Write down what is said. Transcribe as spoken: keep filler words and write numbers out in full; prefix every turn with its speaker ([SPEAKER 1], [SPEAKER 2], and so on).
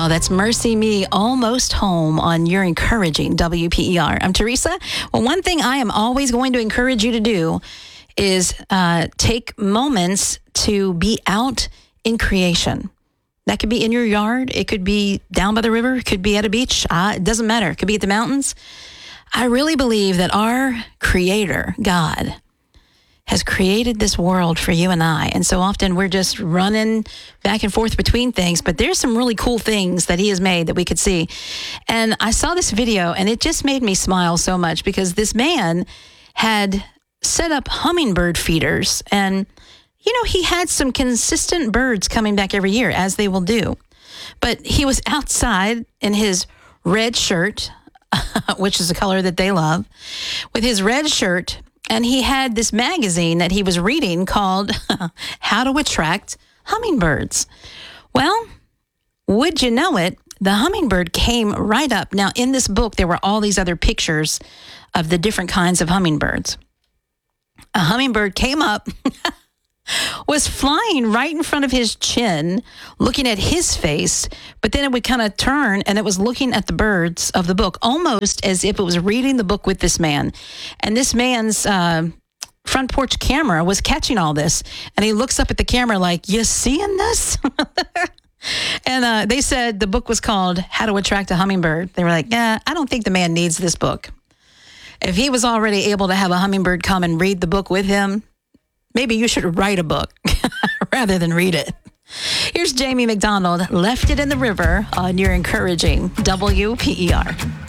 [SPEAKER 1] Oh, that's Mercy Me, Almost Home on Your Encouraging W P E R. I'm Teresa. Well, one thing I am always going to encourage you to do is uh, take moments to be out in creation. That could be in your yard. It could be down by the river. It could be at a beach. Uh, it doesn't matter. It could be at the mountains. I really believe that our Creator, God, has created this world for you and I. And so often we're just running back and forth between things, but there's some really cool things that he has made that we could see. And I saw this video and it just made me smile so much because this man had set up hummingbird feeders and, you know, he had some consistent birds coming back every year, as they will do. But he was outside in his red shirt, which is a color that they love, with his red shirt. And he had this magazine that he was reading called How to Attract Hummingbirds. Well, would you know it, the hummingbird came right up. Now, in this book, there were all these other pictures of the different kinds of hummingbirds. A hummingbird came up, was flying right in front of his chin, looking at his face, but then it would kind of turn and it was looking at the birds of the book, almost as if it was reading the book with this man. And this man's uh, front porch camera was catching all this. And he looks up at the camera like, you seeing this? And uh, they said the book was called How to Attract a Hummingbird. They were like, yeah, I don't think the man needs this book. If he was already able to have a hummingbird come and read the book with him, maybe you should write a book rather than read it. Here's Jamie McDonald, Left It in the River on Your Encouraging W P E R.